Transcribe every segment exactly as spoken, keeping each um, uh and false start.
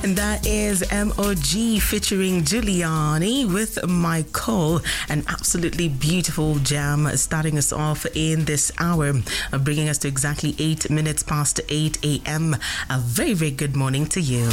And that is M O G featuring Giuliani with Michael. An absolutely beautiful jam starting us off in this hour, uh, bringing us to exactly eight minutes past eight a.m. A very, very good morning to you.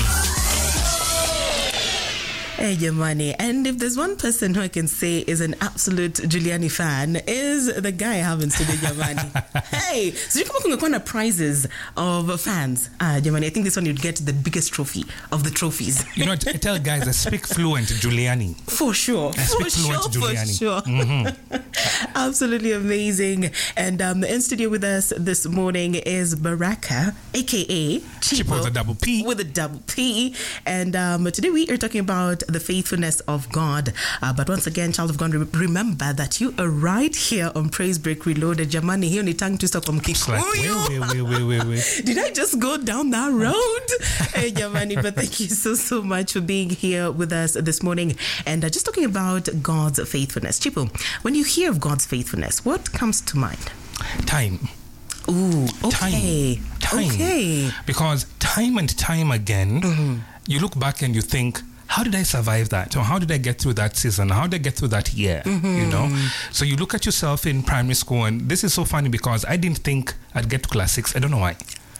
Hey, Yamani. And if there's one person who I can say is an absolute Giuliani fan, is the guy I have in studio, Yamani. Hey, so you come up with prizes of fans. Ah, Yamani, I think this one you'd get the biggest trophy of the trophies. You know, I tell guys I speak fluent Giuliani. For sure. I speak for fluent sure, Giuliani. For sure. Mm-hmm. Absolutely amazing. And um, in studio with us this morning is Baraka, a k a. Chipo with a double P. With a double P. And um, today we are talking about the faithfulness of God. Uh, but once again, child of God, re- remember that you are right here on Praise Break Reloaded. Jamani, hiyo ni tongue twister kwa Mkikuyu. Wait, wait, wait, wait, wait. Did I just go down that road? Hey, Jamani, but thank you so, so much for being here with us this morning. And uh, just talking about God's faithfulness. Chipo, when you hear of God's faithfulness, what comes to mind? Time. Ooh, okay. Time. Time. Okay. Because time and time again, mm-hmm. you look back and you think, how did I survive that? Or how did I get through that season? How did I get through that year? Mm-hmm. You know? So you look at yourself in primary school, and this is so funny because I didn't think I'd get to class six. I don't know why.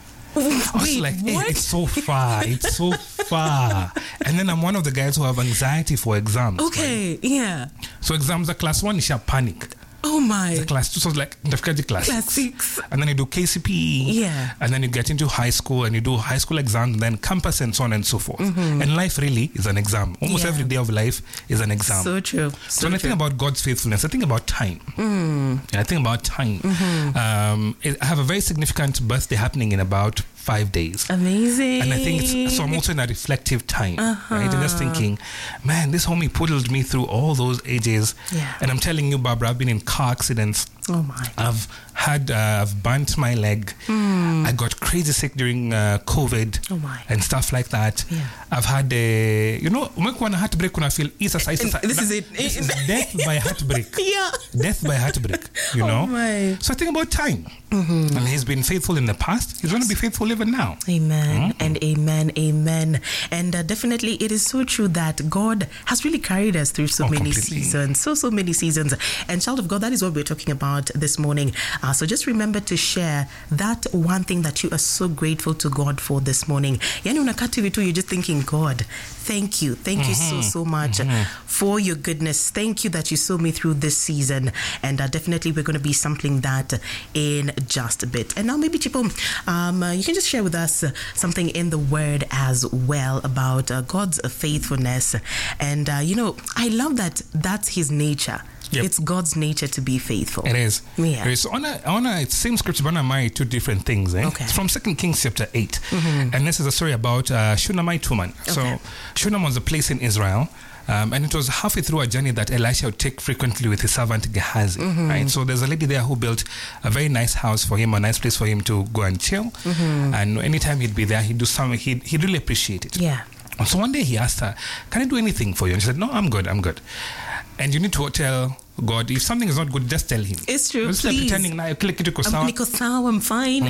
I was Wait, like, hey, what? it's so far. It's so far. And then I'm one of the guys who have anxiety for exams. Okay, right? yeah. So exams are class one, you panic. Oh my. The class two, so it's like the class, Class six. and then you do K C P E, Yeah. and then you get into high school and you do high school exams, and then campus and so on and so forth. Mm-hmm. And life really is an exam. Almost Yeah. every day of life is an exam. So true. So, So when I true. think about God's faithfulness, I think about time. Mm. Yeah, I think about time. Mm-hmm. Um, I have a very significant birthday happening in about five days. Amazing. And I think it's, so I'm also in a reflective time, Uh-huh. right? And just thinking, man, this homie puddled me through all those ages. Yeah. And I'm telling you, Barbara, I've been in car accidents. Oh my. I've had, uh, I've burnt my leg. Mm. I got crazy sick during uh, COVID Oh my. and stuff like that. Yeah. I've had a, you know, umekuwa na heartbreak when I feel, isa, isa, isa, This is it. This is death by heartbreak. Yeah. Death by heartbreak, you know? Oh my. So I think about time. Mm-hmm. And he's been faithful in the past. He's going to be faithful even now. Amen mm-hmm. and amen, amen. And uh, definitely it is so true that God has really carried us through so Oh, many completely. seasons, so, so many seasons. And child of God, that is what we're talking about this morning. Uh, so just remember to share that one thing that you are so grateful to God for this morning. Yani unakati vitu, you're just thinking, God, thank you. Thank mm-hmm. you so, so much mm-hmm. for your goodness. Thank you that you saw me through this season. And uh, definitely we're going to be sampling that in just a bit. And now maybe, Chipo, um, uh, you can just share with us uh, something in the Word as well about uh, God's faithfulness. And, uh, you know, I love that that's His nature. Yep. It's God's nature to be faithful. It is. Yeah. It is. On a, on a, it's same scripture, but on my two different things. Eh? Okay. It's from Second Kings chapter eight. Mm-hmm. And this is a story about uh, Shunammite woman. Okay. So Shunem was a place in Israel. Um, and it was halfway through a journey that Elisha would take frequently with his servant Gehazi. Mm-hmm. Right? So there's a lady there who built a very nice house for him, a nice place for him to go and chill. Mm-hmm. And anytime he'd be there, he'd do something, he'd, he'd really appreciate it. Yeah. And so one day he asked her, can I do anything for you? And she said, no, I'm good, I'm good. And you need to tell God, if something is not good, just tell him. It's true, It's please. like pretending, now, kile kitu iko I'm, sawa. niko sawa, I'm fine.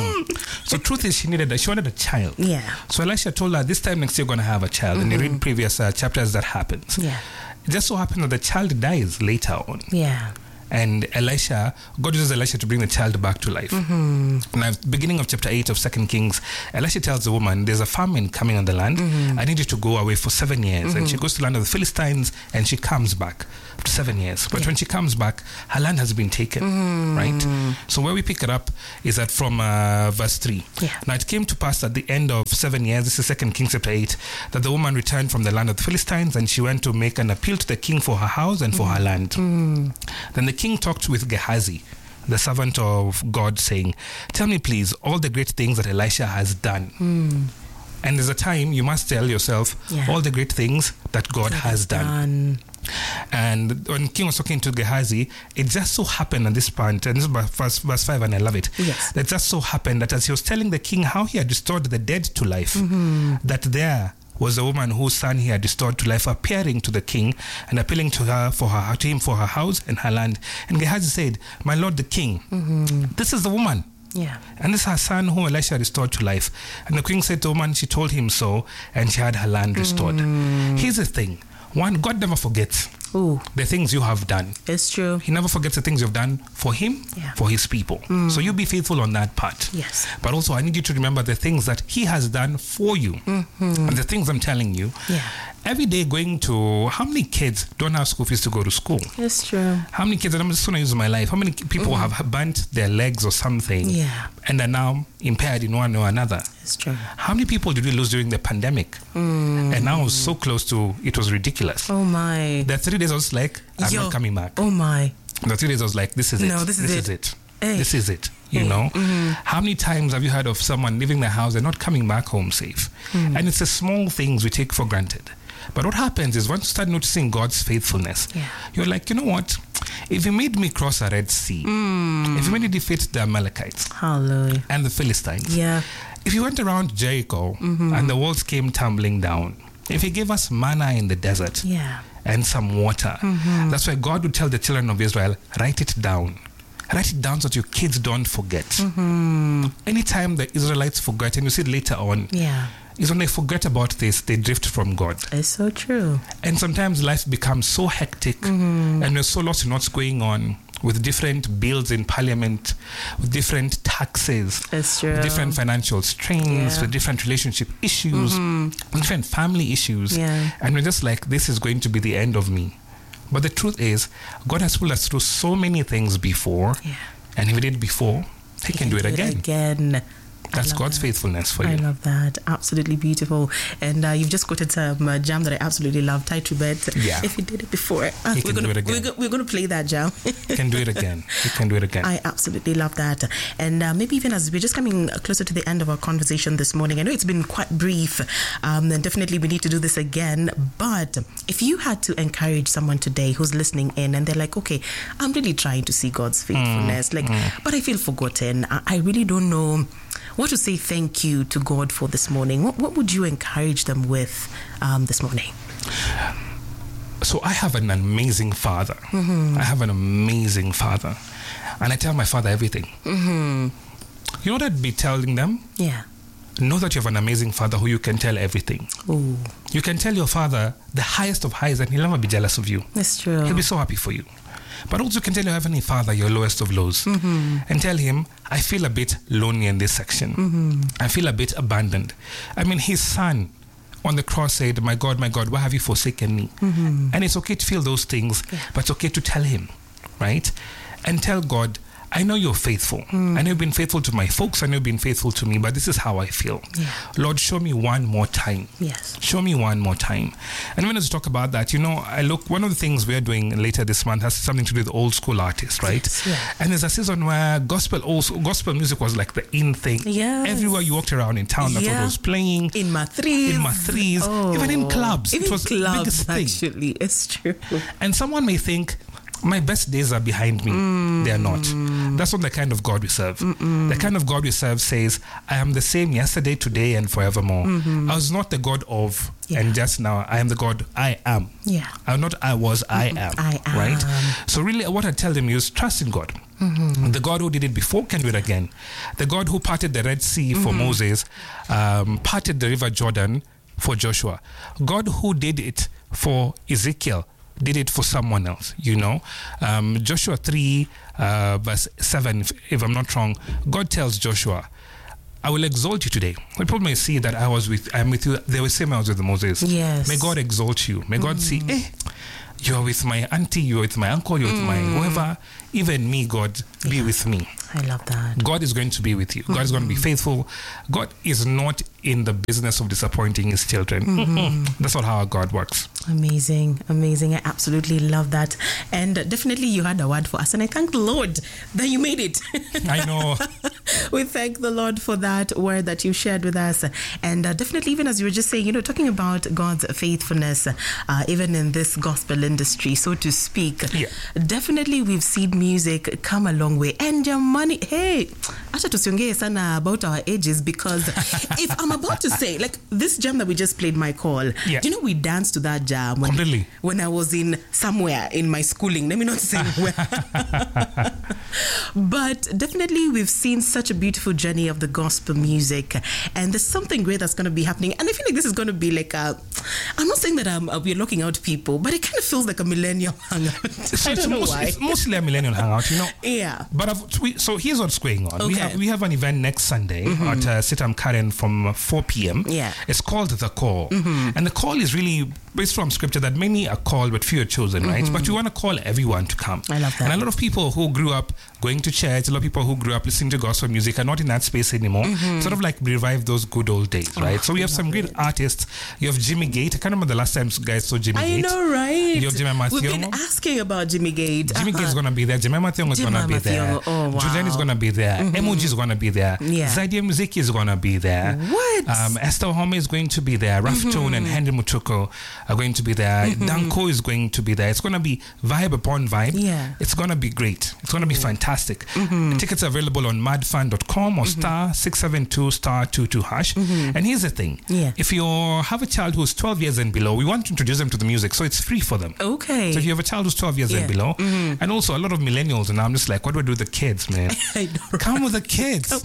Mm. So truth is, she needed a, she wanted a child. Yeah. So Elisha told her, this time next year you're going to have a child. Mm-hmm. And you read previous uh, chapters, that happens. Yeah. It just so happened that the child dies later on. Yeah. And Elisha, God uses Elisha to bring the child back to life. Mm-hmm. Now, beginning of chapter eight of Second Kings, Elisha tells the woman, there's a famine coming on the land. Mm-hmm. I need you to go away for seven years. Mm-hmm. And she goes to the land of the Philistines and she comes back for seven years. But yeah. when she comes back, her land has been taken, mm-hmm. right? So where we pick it up is that from uh, verse three. Yeah. Now, it came to pass at the end of seven years, this is Second Kings chapter eight, that the woman returned from the land of the Philistines and she went to make an appeal to the king for her house and for mm-hmm. her land. Mm-hmm. Then the king talked with Gehazi, the servant of God, saying, tell me please all the great things that Elisha has done. Mm. And there's a time you must tell yourself yeah. all the great things that God that has done. done. And when King was talking to Gehazi, it just so happened at this point, and this is verse, verse five, and I love it. Yes. It just so happened that as he was telling the king how he had restored the dead to life, mm-hmm. that there was a woman whose son he had restored to life, appearing to the king and appealing to her for her to him for her house and her land. And Gehazi said, my lord the king, mm-hmm. this is the woman Yeah. And this is her son whom Elisha restored to life. And the queen said to the woman, she told him so, and she had her land restored. Mm. Here's the thing. One, God never forgets Ooh. the things you have done. It's true. He never forgets the things you've done for him, yeah. for his people. Mm. So you be faithful on that part. Yes. But also, I need you to remember the things that he has done for you. Mm-hmm. And the things I'm telling you. Yeah. Every day going to, how many kids don't have school fees to go to school? It's true. How many kids, and I'm just going to use my life, how many people mm-hmm. have burnt their legs or something yeah. and are now impaired in one or another? It's true. How many people did we lose during the pandemic? Mm. And now I was so close to, it was ridiculous. Oh my. The three days I was like, I'm Yo. not coming back. Oh my. The three days I was like, this is it. No, this is this it. Is it. Hey. This is it. You hey. know? Mm-hmm. How many times have you heard of someone leaving their house and not coming back home safe? Mm. And it's the small things we take for granted. But what happens is once you start noticing God's faithfulness, yeah. you're like, you know what? If He made me cross a Red Sea, mm. if He made me defeat the Amalekites Hallelujah. and the Philistines, yeah. if He went around Jericho mm-hmm. and the walls came tumbling down, if He gave us manna in the desert yeah. and some water, mm-hmm. that's why God would tell the children of Israel, write it down. Write it down so that your kids don't forget. Mm-hmm. Anytime the Israelites forget, and you see it later on, yeah. is when they forget about this, they drift from God. It's so true. And sometimes life becomes so hectic mm-hmm. and we're so lost in what's going on with different bills in parliament, with different taxes, it's true. with different financial strains, yeah. with different relationship issues, mm-hmm. with different family issues. Yeah. And we're just like, this is going to be the end of me. But the truth is, God has pulled us through so many things before. Yeah. And if He did before, He, he can, can do it do again. It again. That's God's that. faithfulness for you. I love that. Absolutely beautiful. And uh, you've just quoted some uh, jam that I absolutely love, Tie to Bed. Yeah. If you did it before, uh, he we're can gonna, do it again. We're, we're going to play that jam. He can do it again. He can do it again. I absolutely love that. And uh, maybe even as we're just coming closer to the end of our conversation this morning, I know it's been quite brief, um, and definitely we need to do this again. But if you had to encourage someone today who's listening in and they're like, okay, I'm really trying to see God's faithfulness, mm, like, mm. but I feel forgotten. I, I really don't know what to say thank you to God for this morning. What, what would you encourage them with um, this morning? So I have an amazing father. Mm-hmm. I have an amazing father. And I tell my father everything. Mm-hmm. You know what I'd be telling them? Yeah. Know that you have an amazing father who you can tell everything. Ooh. You can tell your father the highest of highs and he'll never be jealous of you. That's true. He'll be so happy for you. But also you can tell your Heavenly Father your lowest of lows. Mm-hmm. And tell Him, I feel a bit lonely in this section. Mm-hmm. I feel a bit abandoned. I mean, His Son on the cross said, my God, my God, why have you forsaken me? Mm-hmm. And it's okay to feel those things, yeah. but it's okay to tell Him, right? And tell God, I know you're faithful. Mm. I know you've been faithful to my folks. I know you've been faithful to me, but this is how I feel. Yeah. Lord, show me one more time. Yes. Show me one more time. And when I talk about that, you know, I look, one of the things we're doing later this month has something to do with old school artists, right? Yes, yeah. And there's a season where gospel also, gospel music was like the in thing. Yes. Everywhere you walked around in town, that's yeah. what was playing. In Matriz. In Matriz. Oh. Even in clubs. Even it was clubs, the biggest thing. Actually, it's true. And someone may think, my best days are behind me. Mm. They are not. That's not the kind of God we serve. Mm-mm. The kind of God we serve says, I am the same yesterday, today, and forevermore. Mm-hmm. I was not the God of yeah. and just now. I am the God I am. Yeah. I'm not I was, I am. I am. Right? So really what I tell them is trust in God. Mm-hmm. The God who did it before can do it again. The God who parted the Red Sea for mm-hmm. Moses, um, parted the River Jordan for Joshua. God who did it for Ezekiel did it for someone else, you know. Um, Joshua three, uh, verse seven, if, if I'm not wrong, God tells Joshua, I will exalt you today. People may see that I was with, I'm with you. They will say I was with Moses. Yes. May God exalt you. May God mm. see, eh, you're with my auntie, you're with my uncle, you're mm. with my whoever. Even me, God, be yeah. with me. I love that. God is going to be with you. God mm-hmm. is going to be faithful. God is not in the business of disappointing His children. Mm-hmm. That's not how God works. Amazing, amazing. I absolutely love that. And definitely you had a word for us. And I thank the Lord that you made it. I know. We thank the Lord for that word that you shared with us. And uh, definitely, even as you were just saying, you know, talking about God's faithfulness, uh, even in this gospel industry, so to speak, yeah. definitely we've seen music come a long way. And your money, hey, acha tusiongee sana about our ages, because if I'm about to say, like this jam that we just played, My Call, yeah. do you know we danced to that jam when, Completely. when I was in somewhere in my schooling. Let me not say where. But definitely we've seen such a beautiful journey of the gospel music, and there's something great that's going to be happening. And I feel like this is going to be like a, I'm not saying that um, we're locking out people, but it kind of feels like a millennial hangout. So I it's, don't know most, why. it's mostly a millennial hangout, you know. Yeah. But I've, we, so here's what's going on. We Okay. have we have an event next Sunday mm-hmm. at uh, Sitam Karen from four p.m. Yeah. It's called The Call. Mm-hmm. And the call is really based from scripture that many are called but few are chosen, mm-hmm. right? But we want to call everyone to come. I love that. And a lot of people who grew up going to church, a lot of people who grew up listening to gospel music are not in that space anymore. Mm-hmm. Sort of like revive those good old days, right? Oh, so we have some great it. artists. You have Jimmy Gate. I can't remember the last time you guys saw Jimmy I Gate. I know, right? You have Jimmy Matthew. We've been asking about Jimmy Gate. Jimmy uh-huh. Gate is going to be there. Jimmy Matthew is going to be there. Oh, wow. Julian is going to be there. Mm-hmm. Emoji is going to be there. Yeah. Zadia Muziki is going to be there. What? Um, Esther Home is going to be there. Raf mm-hmm. Tone and Henry Mutuko are going to be there. Mm-hmm. Danko is going to be there. It's going to be vibe upon vibe. Yeah. It's going to be great. It's going to be mm-hmm. fantastic. Mm-hmm. Tickets are available on mad fan dot com or mm-hmm. star six seven two star two two hash. Mm-hmm. And here's the thing. Yeah. If you have a child who's twelve years and below, we want to introduce them to the music, so it's free for them. Okay. So if you have a child who's twelve years yeah. and below, mm-hmm. and also a lot of millennials, and I'm just like, what do I do with the kids, man? I know, Come with the kids.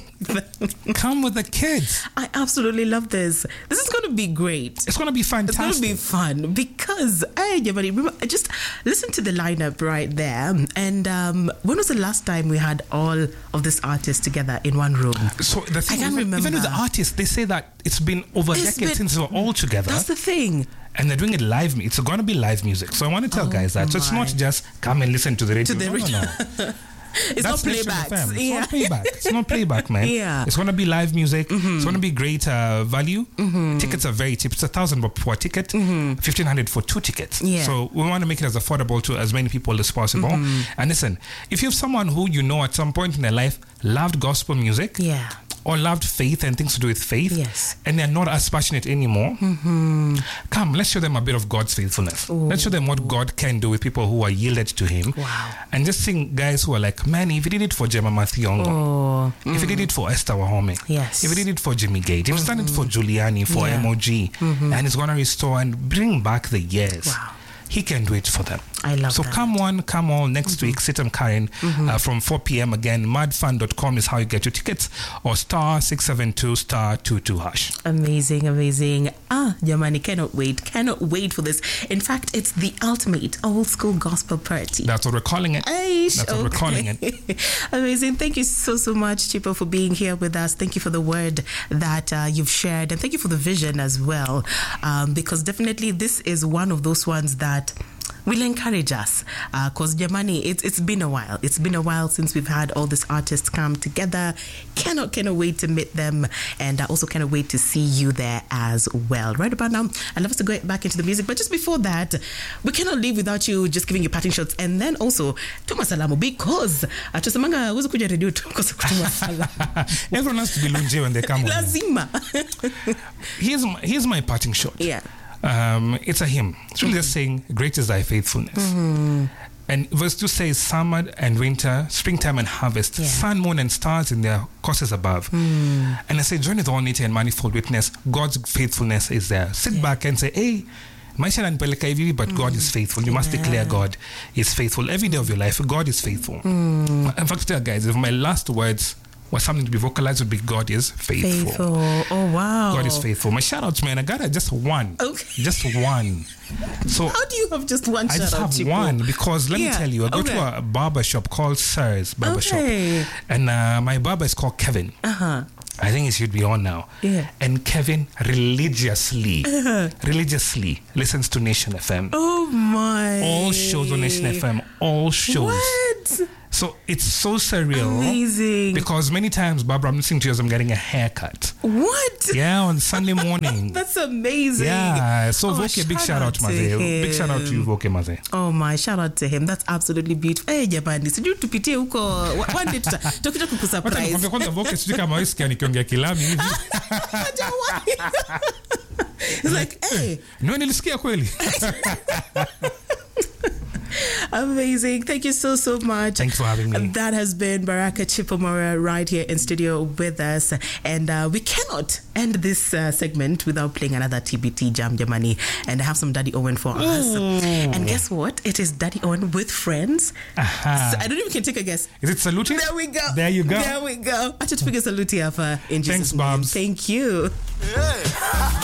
Come with the kids. I absolutely love this. This is going to be great. It's going to be fantastic. It's going to be fun because, hey, everybody, remember, just listen to the lineup right there. And um, when was the last time we had all of these artists together in one room? So the thing, I can't even, remember. even with the artists, they say that it's been over a It's decade been, since they were all together. That's the thing. And they're doing it live. It's going to be live music. So I want to tell oh guys that. So it's not just come and listen to the radio. To the no, radio. no, no. It's That's not playback. It's yeah. not playback. It's not playback, man. Yeah. It's going to be live music. Mm-hmm. It's going to be great uh, value. Mm-hmm. Tickets are very cheap. It's a thousand for a ticket, mm-hmm. fifteen hundred for two tickets. Yeah. So we want to make it as affordable to as many people as possible. Mm-hmm. And listen, if you have someone who you know at some point in their life loved gospel music, yeah, or loved faith and things to do with faith, yes, and they're not as passionate anymore, mm-hmm. come, let's show them a bit of God's faithfulness. Ooh. Let's show them what God can do with people who are yielded to Him. Wow. And just sing guys who are like, man, if he did it for Gemma Mathiongo, oh. if mm. he did it for Esther Wahome, yes, if he did it for Jimmy Gate, if mm-hmm. he's done it for Giuliani, for yeah. M O G, mm-hmm. and he's going to restore and bring back the years. Wow. He can do it for them. I love so that. So come one, come all next mm-hmm. week, Sitam Karen mm-hmm. uh, from four p.m. again. mad fan dot com is how you get your tickets, or star six seven two star two two hash. Amazing, amazing. Ah, Jamani, cannot wait. Cannot wait for this. In fact, it's the ultimate old school gospel party. That's what we're calling it. Aish, That's what okay. we're calling it. Amazing. Thank you so, so much, Chipo, for being here with us. Thank you for the word that uh, you've shared. And thank you for the vision as well. Um, because definitely this is one of those ones that will encourage us, because uh, Jamani, it's it's been a while. It's been a while since we've had all these artists come together. Cannot cannot wait to meet them, and I uh, also cannot wait to see you there as well. Right about now, I'd love us to go back into the music, but just before that, we cannot leave without you just giving you parting shots, and then also tuma salamu, because atusemanga uweze kuja radio tukosa kutuma salamu. Everyone has to be lunje when they come. Lazima. Here's my, here's my parting shot. Yeah. Um, it's a hymn. It's really mm-hmm. just saying, great is thy faithfulness. Mm-hmm. And verse two says, summer and winter, springtime and harvest, yeah. sun, moon, and stars in their courses above. Mm. And I say, join with all nature and manifold witness, God's faithfulness is there. Sit yeah. back and say, hey, maisha nanipeleka hivi, but mm. God is faithful. You must yeah. declare God is faithful. Every day of your life, God is faithful. Mm. In fact, guys, if my last words was something to be vocalized would be God is faithful. Faithful. Oh, wow. God is faithful. My shout outs, man, I got just one. Okay. Just one. So how do you have just one I shout just out? have Chico? one because let yeah. me tell you, I go okay. to a barber shop called Sir's Barber okay. Shop. And uh, my barber is called Kevin. Uh-huh. I think he should be on now. Yeah. And Kevin religiously, uh-huh. religiously listens to Nation F M. Oh my. All shows on Nation F M. All shows. What? So it's so surreal. Amazing. Because many times, Barbara, I'm listening to you as I'm getting a haircut. What? Yeah, on Sunday morning. That's amazing. Yeah. So oh, Voke, big shout out to Maze. Big shout out to you, Voke Maze. Oh my, shout out to him. That's absolutely beautiful. Hey, Jabandi, sijui tupitie huko. One day tutakuja kukusurprise. Wacha kwanza Voke sijui kama wewe sikia nikiongea kilami hivi. It's like, hey. No, nilisikia kweli. Amazing. Thank you so, so much. Thanks for having me. That has been Baraka Chipomora right here in studio with us. And uh, we cannot end this uh, segment without playing another T B T Jam Jamani. And I have some Daddy Owen for us. And guess what? It is Daddy Owen with friends. Aha. So I don't even can take a guess. Is it saluting? There we go. There you go. There we go. I should figure salute here for in Jesus' Thanks, Babs. name. Thank you. Yeah.